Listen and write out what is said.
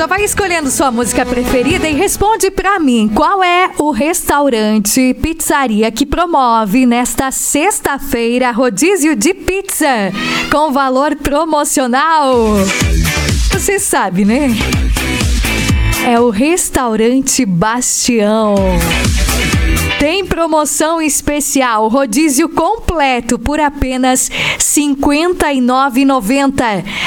vai escolhendo sua música preferida e responde pra mim, qual é o restaurante, pizzaria que promove nesta sexta-feira rodízio de pizza com valor promocional? Você sabe, né? É o Restaurante Bastião. Tem promoção especial, rodízio completo por apenas R$ 59,90.